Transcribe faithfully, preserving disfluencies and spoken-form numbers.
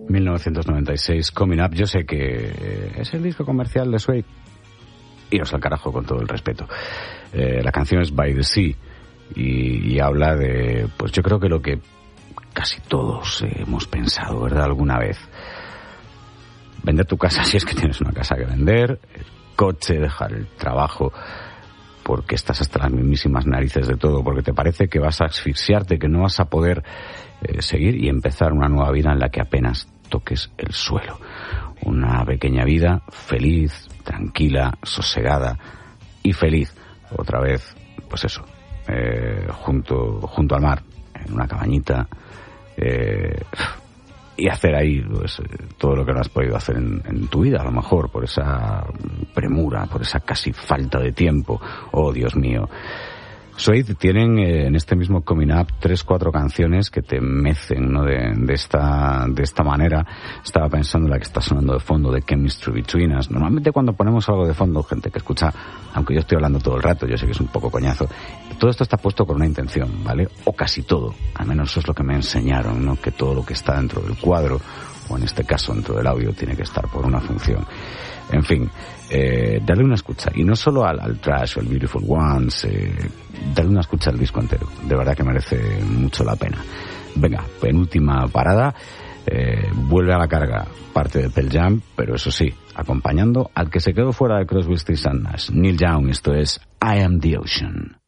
mil novecientos noventa y seis, Coming Up. Yo sé que es el disco comercial de Suede. Iros al carajo con todo el respeto. Eh, la canción es By the Sea y, y habla de, pues yo creo que lo que casi todos hemos pensado, ¿verdad? Alguna vez. Vender tu casa si es que tienes una casa que vender, el coche, dejar el trabajo porque estás hasta las mismísimas narices de todo, porque te parece que vas a asfixiarte, que no vas a poder eh, seguir y empezar una nueva vida en la que apenas toques el suelo. Una pequeña vida feliz, tranquila, sosegada y feliz. Otra vez, pues eso, eh, junto, junto al mar, en una cabañita, eh, y hacer ahí pues, todo lo que no has podido hacer en, en tu vida, a lo mejor, por esa premura, por esa casi falta de tiempo. Oh, Dios mío. Suede tienen eh, en este mismo Coming Up tres, cuatro canciones que te mecen, ¿no? De, de esta de esta manera. Estaba pensando en la que está sonando de fondo, de Chemistry Between Us. Normalmente cuando ponemos algo de fondo, gente que escucha, aunque yo estoy hablando todo el rato, yo sé que es un poco coñazo, todo esto está puesto con una intención, ¿vale? O casi todo. Al menos eso es lo que me enseñaron, ¿no? Que todo lo que está dentro del cuadro, o en este caso dentro del audio, tiene que estar por una función. En fin, eh, darle una escucha. Y no solo al, al Trash o al Beautiful Ones, eh, darle una escucha al disco entero. De verdad que merece mucho la pena. Venga, penúltima parada. Eh, vuelve a la carga parte de Pearl Jam, pero eso sí, acompañando al que se quedó fuera de Crosby, Stills and Nash, Neil Young. Esto es I Am the Ocean.